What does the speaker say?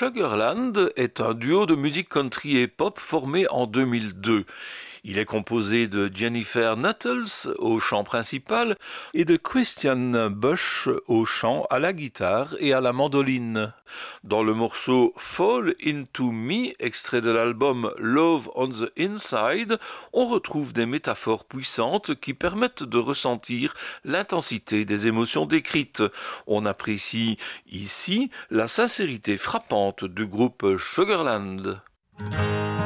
Sugarland est un duo de musique country et pop formé en 2002. Il est composé de Jennifer Nettles au chant principal et de Christian Bush au chant, à la guitare et à la mandoline. Dans le morceau Fall Into Me, extrait de l'album Love on the Inside, on retrouve des métaphores puissantes qui permettent de ressentir l'intensité des émotions décrites. On apprécie ici la sincérité frappante du groupe Sugarland.